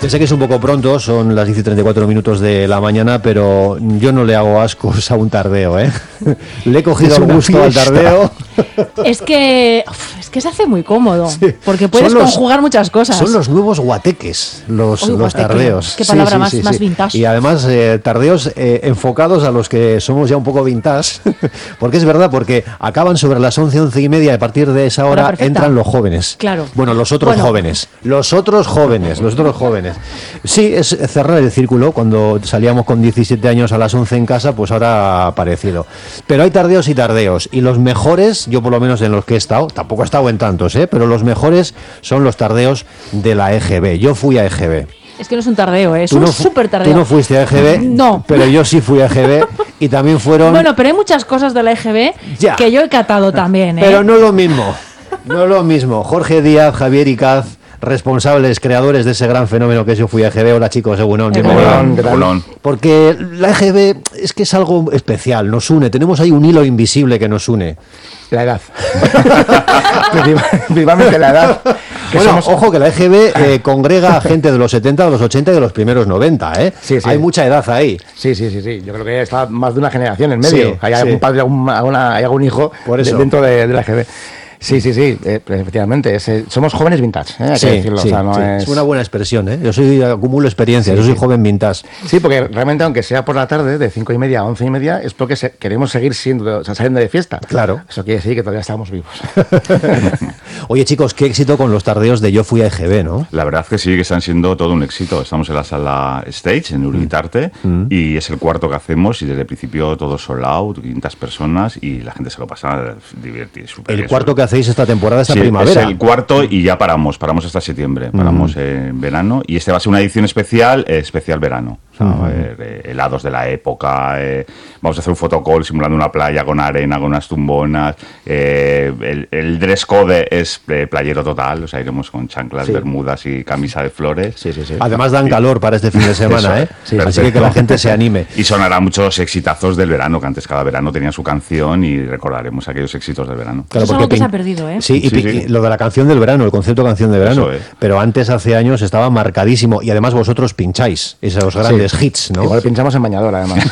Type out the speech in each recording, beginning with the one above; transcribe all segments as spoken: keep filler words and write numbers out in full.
Ya sé que es un poco pronto, son las diez y treinta y cuatro minutos de la mañana, pero yo no le hago ascos a un tardeo, ¿eh? Le he cogido el gusto fiesta. al tardeo. Es que, uf, es que se hace muy cómodo, sí. porque puedes los, conjugar muchas cosas. Son los nuevos guateques, los, Uy, los guateque, tardeos. Qué palabra sí, sí, más, sí, más sí. vintage. Y además eh, tardeos eh, enfocados a los que somos ya un poco vintage, porque es verdad, porque acaban sobre las once, once y media, y a partir de esa hora, hora entran los jóvenes. Claro. Bueno, los otros bueno. jóvenes. Los otros jóvenes, los otros jóvenes. Sí, es cerrar el círculo. Cuando salíamos con diecisiete años a las once en casa, pues ahora ha parecido. Pero hay tardeos y tardeos. Y los mejores, yo por lo menos en los que he estado, tampoco he estado en tantos, ¿eh? Pero los mejores son los tardeos de la E G B. Yo fui a E G B. Es que no es un tardeo, ¿eh? es un no súper tardeo. Tú no fuiste a E G B, no. Pero yo sí fui a E G B y también fueron... Bueno, pero hay muchas cosas de la E G B ya. que yo he catado también, ¿eh? Pero no lo mismo, no lo mismo. Jorge Díaz, Javier Icaz, responsables, creadores de ese gran fenómeno que es Yo Fui a E G B. Hola chicos, según Porque la E G B es que es algo especial, nos une, tenemos ahí un hilo invisible que nos une. La edad. Principalmente la edad. Que bueno, somos... ojo que la E G B eh, congrega a gente de los setenta, de los ochenta y de los primeros noventa, ¿eh? Sí, sí. Hay mucha edad ahí. Sí, sí, sí, sí. Yo creo que está más de una generación en medio. Sí, hay sí. algún padre, algún, alguna, hay algún hijo Por eso. De, dentro de, de la E G B. Sí, sí, sí, eh, efectivamente, es, eh, somos jóvenes vintage, ¿eh? Hay sí, que decirlo. Sí, o sea, no sí. es... es una buena expresión, ¿eh? Yo soy acumulo experiencia, sí, yo soy sí. joven vintage. Sí, porque realmente aunque sea por la tarde, de cinco y media a once y media, es porque se, queremos seguir siendo, o sea, saliendo de fiesta. Claro. Eso quiere decir que todavía estamos vivos. Oye chicos, qué éxito con los tardeos de Yo Fui a E G B, ¿no? La verdad que sí, que están siendo todo un éxito. Estamos en la sala Stage, en Urgitarte, mm. y es el cuarto que hacemos y desde el principio todo sold out, quinientas personas y la gente se lo pasa divertido. El bien, cuarto super. que hacéis esta temporada, esta sí, primavera. Es el cuarto y ya paramos, paramos hasta septiembre, paramos mm. en verano y este va a ser una edición especial, eh, especial verano. O sea, uh-huh. ver, eh, helados de la época, eh, vamos a hacer un fotocall simulando una playa con arena, con unas tumbonas, eh, el, el dress code es eh, playero total, o sea, iremos con chanclas, sí. bermudas y camisa de flores. Sí, sí, sí. Además dan calor para este fin de semana, ¿eh? Sí, así que que la gente se anime. Y sonará muchos exitazos del verano, que antes cada verano tenía su canción y recordaremos aquellos éxitos del verano. Claro, eso porque es algo que se ha perdido, ¿eh? Sí, y, sí, y, sí. y lo de la canción del verano, el concepto canción de verano, es. pero antes, hace años, estaba marcadísimo y además vosotros pincháis esos grandes sí. hits, ¿no? Igual pinchamos en bañador, además.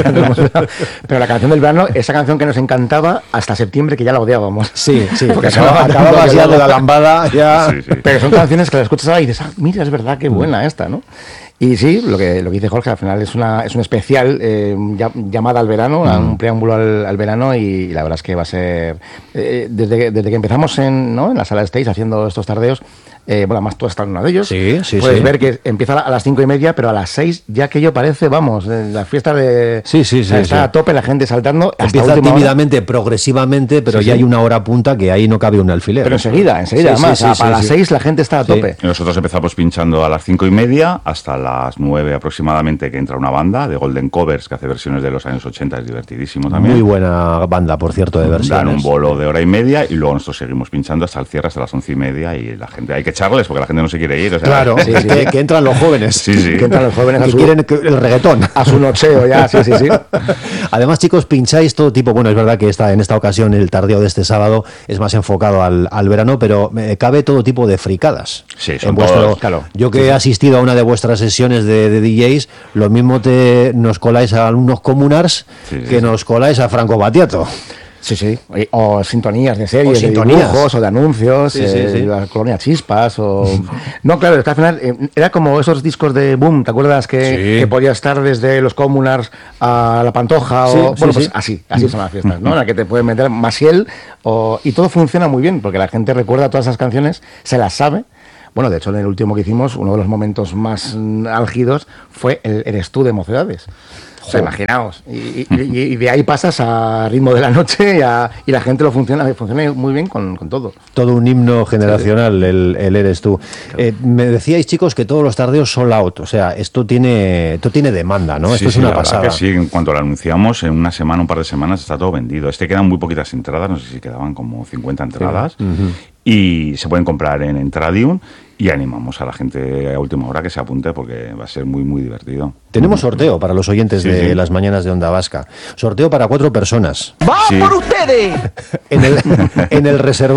Pero la canción del verano, esa canción que nos encantaba hasta septiembre, que ya la odiábamos. Sí, sí, porque acababa, acababas ya de la lambada, ya... Sí, sí. Pero son canciones que las escuchas ahora y dices, ah, mira, es verdad, qué buena esta, ¿no? Y sí, lo que, lo que dice Jorge, al final es una es un especial eh, llamada al verano, mm. un preámbulo al, al verano y, y la verdad es que va a ser... Eh, desde, desde que empezamos en, ¿no? en la sala Stage haciendo estos tardeos, Eh, bueno, además tú has estado en uno de ellos. Sí, sí, Puedes sí. ver que empieza a las cinco y media, pero a las seis ya aquello parece, vamos, la fiesta de... Sí, sí, sí. Está sí. a tope la gente saltando. Empieza tímidamente, hora. progresivamente, pero sí, ya sí. hay una hora punta que ahí no cabe un alfiler. Pero enseguida, enseguida, sí, además, sí, sí, a, sí, para sí, las seis sí. la gente está a tope. Sí. Nosotros empezamos pinchando a las cinco y media hasta las nueve aproximadamente, que entra una banda de Golden Covers que hace versiones de los años ochenta, es divertidísimo también. Muy buena banda, por cierto, de versiones. Dan un bolo de hora y media y luego nosotros seguimos pinchando hasta el cierre, hasta las once y media y la gente, hay que echarles porque la gente no se quiere ir. O sea, claro, sí, sí. Que, que entran los jóvenes. Sí, sí. Que entran los jóvenes que a su, quieren el reggaetón. A su nocheo ya, sí, sí, sí. Además, chicos, pincháis todo tipo. Bueno, es verdad que esta, en esta ocasión el tardeo de este sábado es más enfocado al, al verano, pero eh, cabe todo tipo de fricadas. Sí, son en vuestro, todos, claro. Yo que sí, he sí. asistido a una de vuestras sesiones de, de D Js, lo mismo te nos coláis a unos comunars sí, sí, que sí. nos coláis a Franco Battiato. Sí, sí, o sintonías de series, o sintonías. de dibujos, o de anuncios, sí, sí, eh, sí. la colonia Chispas, o... No, claro, es que al final eh, era como esos discos de Boom, ¿te acuerdas? Que, sí. que podía estar desde los Comunars a La Pantoja, sí, o... Sí, bueno, sí. pues así, así son las fiestas, ¿no? En la que te pueden meter Masiel, o... y todo funciona muy bien, porque la gente recuerda todas esas canciones, se las sabe. Bueno, de hecho, en el último que hicimos, uno de los momentos más mm, álgidos fue el Eres tú de Mocedades. O sea, imaginaos. Y, y, y de ahí pasas a Ritmo de la Noche y, a, y la gente lo funciona, funciona muy bien con, con todo. Todo un himno generacional, el, el Eres tú. Claro. Eh, me decíais, chicos, que todos los tardeos sold out. O sea, esto tiene, esto tiene demanda, ¿no? Sí, esto es sí, una la pasada. Verdad que sí, en cuanto lo anunciamos, en una semana, un par de semanas, está todo vendido. Este quedan muy poquitas entradas, no sé si quedaban como cincuenta entradas. Sí. Uh-huh. Y se pueden comprar en Entradium. Y animamos a la gente a última hora que se apunte porque va a ser muy, muy divertido. Tenemos sorteo para los oyentes sí, de sí. las mañanas de Onda Vasca. Sorteo para cuatro personas. ¡Va sí. por ustedes! En el, en el reservado.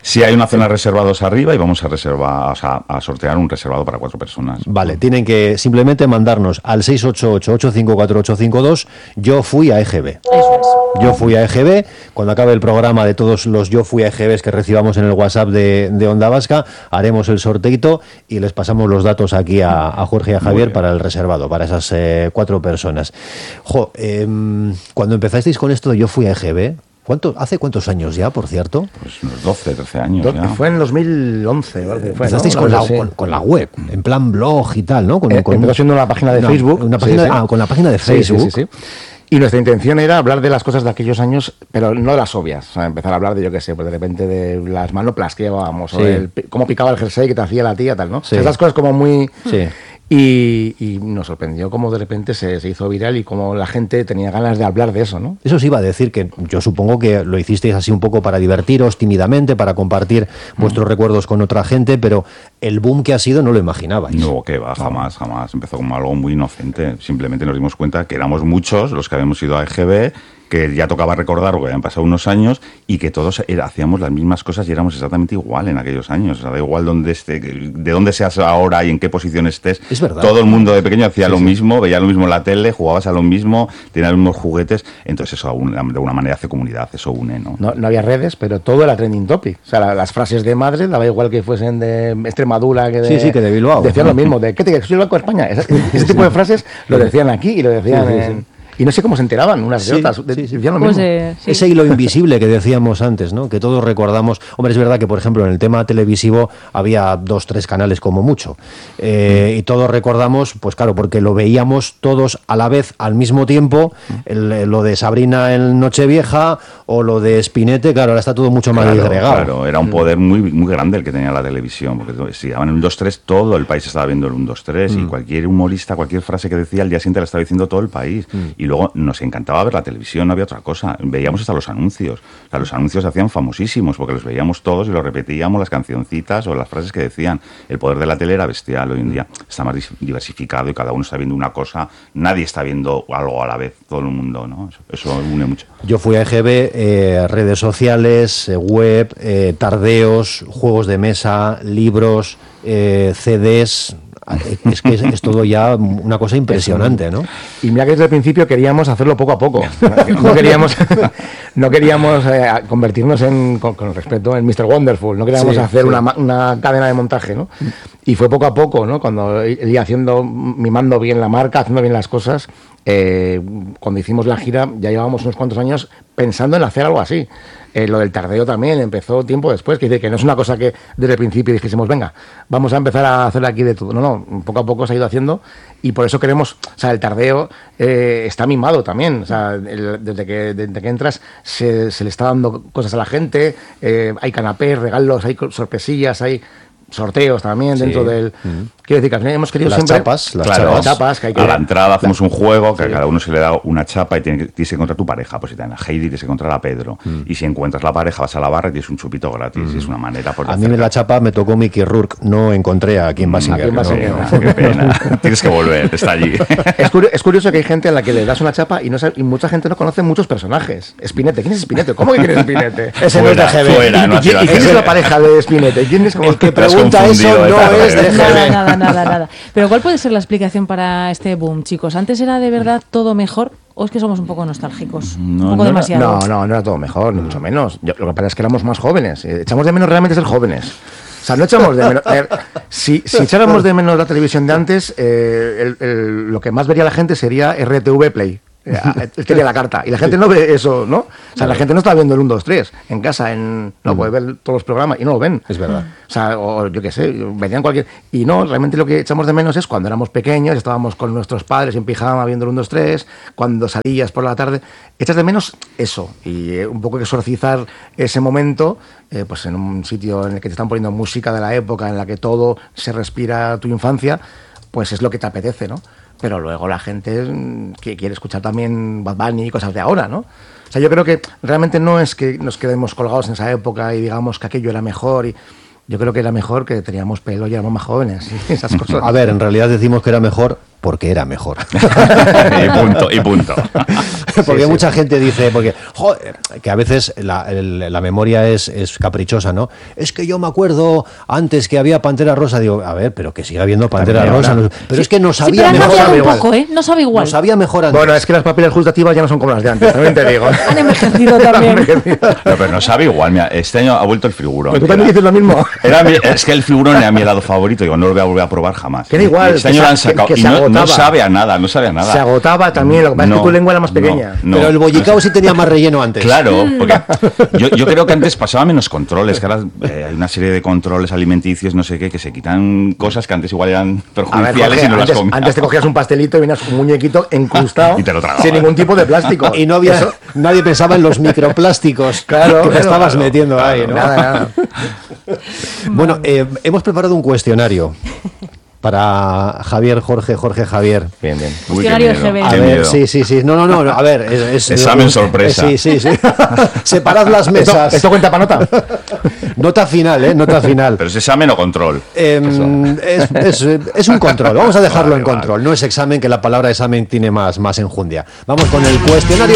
Sí, hay una zona de reservados arriba y vamos a reservar, o sea, a sortear un reservado para cuatro personas. Vale, tienen que simplemente mandarnos al seis ocho ocho, ocho cinco cuatro, ocho cinco dos. Yo fui a E G B. Eso es. Yo fui a E G B. Cuando acabe el programa de todos los Yo fui a E G Bs que recibamos en el WhatsApp de, de Onda Vasca, haremos el sorteito y les pasamos los datos aquí a, a Jorge y a Javier para el reservado, para esas eh, cuatro personas. Jo, eh, cuando empezasteis con esto de Yo fui a E G B, ¿cuánto, ¿hace cuántos años ya, por cierto? Pues unos doce, trece años Do- ya. Fue en dos mil once. Fue, Empezasteis ¿no? con, la, Sí. con, con la web, en plan blog y tal, ¿no? Con, Eh, con empezó siendo una página de una- Facebook. Una página, Sí, sí. Ah, con la página de Sí, Facebook. Sí, sí, sí. Y nuestra intención era hablar de las cosas de aquellos años, pero no de las obvias. O sea, empezar a hablar de, yo qué sé, pues de repente de las manoplas que llevábamos, o Sí. el, cómo picaba el jersey que te hacía la tía, tal, ¿no? O sea, Sí. esas cosas como muy... Sí. Y, y nos sorprendió cómo de repente se, se hizo viral y cómo la gente tenía ganas de hablar de eso, ¿no? Eso os iba a decir que yo supongo que lo hicisteis así un poco para divertiros tímidamente, para compartir vuestros recuerdos con otra gente, pero el boom que ha sido no lo imaginabais. No, que va, jamás, jamás. Empezó como algo muy inocente. Simplemente nos dimos cuenta que éramos muchos los que habíamos ido a E G B, que ya tocaba recordar porque habían pasado unos años y que todos era, hacíamos las mismas cosas y éramos exactamente igual en aquellos años. O sea, da igual dónde esté, de dónde seas ahora y en qué posición estés. Es verdad. Todo el mundo de pequeño hacía sí, lo sí. mismo, veía lo mismo en la tele, jugabas a lo mismo, tenías los mismos juguetes. Entonces eso de alguna manera hace comunidad, eso une, ¿no? No, no había redes, pero todo era trending topic. O sea, la, las frases de madre, daba igual que fuesen de Extremadura, que de, sí, sí, que de Bilbao. Decían lo mismo, de ¿qué te crees? Soy el Banco de España. Ese, ese tipo de frases lo decían aquí y lo decían sí, sí, en... Sí. Y no sé cómo se enteraban unas de sí, otras. De, sí, sí. Decían lo Pues, mismo. eh, sí. Ese hilo invisible que decíamos antes, ¿no? Que todos recordamos. Hombre, es verdad que, por ejemplo, en el tema televisivo había dos, tres canales como mucho. Eh, mm. Y todos recordamos, pues claro, porque lo veíamos todos a la vez, al mismo tiempo, el, lo de Sabrina en Nochevieja o lo de Spinete, claro, ahora está todo mucho más claro, disgregado. Claro, era un poder muy, muy grande el que tenía la televisión, porque si daban el uno dos tres, todo el país estaba viendo el uno dos tres, mm. y cualquier humorista, cualquier frase que decía, al día siguiente la estaba diciendo todo el país. Mm. Y luego nos encantaba ver la televisión, no había otra cosa. Veíamos hasta los anuncios. O sea, los anuncios se hacían famosísimos porque los veíamos todos y los repetíamos, las cancioncitas o las frases que decían. El poder de la tele era bestial. Hoy en día está más diversificado y cada uno está viendo una cosa. Nadie está viendo algo a la vez, todo el mundo, ¿no? Eso, eso une mucho. Yo fui a E G B, eh, redes sociales, eh, web, eh, tardeos, juegos de mesa, libros, eh, C Ds... Es que es, es todo ya una cosa impresionante, ¿no? Y mira que desde el principio queríamos hacerlo poco a poco. No queríamos, no queríamos eh, convertirnos en, con, con respeto, en mister Wonderful. No queríamos sí, hacer sí. Una, una cadena de montaje, ¿no? Y fue poco a poco, ¿no? Cuando iba haciendo, mimando bien la marca, haciendo bien las cosas. Eh, cuando hicimos la gira ya llevábamos unos cuantos años pensando en hacer algo así. Eh, lo del tardeo también empezó tiempo después, que dice que no es una cosa que desde el principio dijésemos, venga, vamos a empezar a hacer aquí de todo. No, no, poco a poco se ha ido haciendo y por eso queremos, o sea, el tardeo eh, está mimado también. O sea, el, desde, que, desde que entras se, se le está dando cosas a la gente, eh, hay canapés, regalos, hay sorpresillas, hay sorteos también sí. dentro del... Mm. Quiero decir que hemos querido las siempre... Chapas, las claro, chapas. chapas que hay que a la entrada hacemos un juego que sí. a cada uno se le da una chapa y tienes que, tienes que encontrar tu pareja. Pues si te dan a Heidi, tienes que encontrar a Pedro. Mm. Y si encuentras la pareja, vas a la barra y tienes un chupito gratis. Mm. Y es una manera... Por a mí la chapa me tocó Mickey Rourke. No encontré a Kim Basinger. Kim Basinger. No, no, qué pena. Tienes que volver, está allí. Es curioso, es curioso que hay gente a la que le das una chapa y, no sabe, y mucha gente no conoce muchos personajes. Spinete, ¿quién es Spinete? ¿Cómo que quién es Spinete? Ese no es de G B. Fuera, no ¿Y, quién, ¿y quién es la pareja de Spinete? ¿Quién es como el que pregunta eso? No es de G B. Nada, nada, nada, nada. Pero ¿cuál puede ser la explicación para este boom, chicos? ¿Antes era de verdad todo mejor o es que somos un poco nostálgicos? No, un poco no, demasiado. No, no, no era todo mejor, ni mucho menos. Yo, lo que pasa es que éramos más jóvenes. Echamos de menos realmente ser jóvenes. O sea, no echamos de menos... Eh, si, si echáramos de menos la televisión de antes, eh, el, el, lo que más vería la gente sería R T V Play. Él quería la carta y la gente no ve eso, ¿no? O sea, la gente no está viendo el uno dos tres en casa, en no mm. puede ver todos los programas y no lo ven. Es verdad. O sea, o yo qué sé, venían cualquier... Y no, realmente lo que echamos de menos es cuando éramos pequeños, estábamos con nuestros padres en pijama viendo el uno dos tres, cuando salías por la tarde, echas de menos eso y eh, un poco exorcizar ese momento, eh, pues en un sitio en el que te están poniendo música de la época, en la que todo se respira tu infancia, pues es lo que te apetece, ¿no? Pero luego la gente que quiere escuchar también Bad Bunny y cosas de ahora, ¿no? O sea, yo creo que realmente no es que nos quedemos colgados en esa época y digamos que aquello era mejor y... Yo creo que era mejor que teníamos pelo y éramos más jóvenes y esas cosas. A ver, en realidad decimos que era mejor porque era mejor. y punto, y punto. Porque Sí, mucha sí. gente dice, porque joder, que a veces la, el, la memoria es, es caprichosa, ¿no? Es que yo me acuerdo antes que había Pantera Rosa, digo, a ver, pero que siga habiendo Pantera También, Rosa, ¿verdad? no, pero Sí. es que nos Sí, sabía pero ha mejor. cambiado un igual. poco, ¿eh? No sabe igual. Nos sabía mejor antes. Bueno, es que las papilas gustativas ya no son como las de antes, también te digo. Han envejecido también. No, pero no sabe igual. Mira, este año ha vuelto el figurón. ¿Tú también Era- dices lo mismo? Era mi- es que el figurón era mi helado favorito. Digo, no lo voy a volver a probar jamás. Que era igual, Este que año se- lo han que- sacado que y se no, no agotaba. sabe a nada, no sabe a nada. Se agotaba también, lo que pasa es que tu lengua era más pequeña. no. Pero el bollicao sí tenía más relleno antes. Claro, porque yo, yo creo que antes pasaba menos controles, que ahora eh, hay una serie de controles alimenticios, no sé qué, que se quitan cosas que antes igual eran A ver, perjudiciales Jorge, y no antes, las comías. antes te cogías un pastelito y venías un muñequito incrustado Y te lo tragabas. sin ningún tipo de plástico. Y no había, Eso- nadie pensaba en los microplásticos Claro, que te claro, estabas claro, metiendo claro, ahí, ¿no? Nada, nada. Bueno, eh, hemos preparado un cuestionario para Javier, Jorge, Jorge, Javier. Bien, bien. Uy, qué Cuestionario de miedo, G B. A qué ver, miedo. sí, sí, sí. No, no, no, no, a ver, es, es- Examen sorpresa. Sí, sí, sí. Separad las ¿Esto, mesas. ¿Esto cuenta para nota? Nota final, ¿eh? Nota final. Pero es examen o control. Em, es, es- es un control, vamos a dejarlo Vale, en vale. control. No es examen, que la palabra examen tiene más, más enjundia. Vamos con el cuestionario.